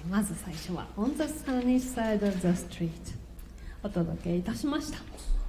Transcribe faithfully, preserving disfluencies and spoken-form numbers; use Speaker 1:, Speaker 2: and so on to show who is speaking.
Speaker 1: ー、まず最初は On the Sunny Side of the Street お届けいたしました。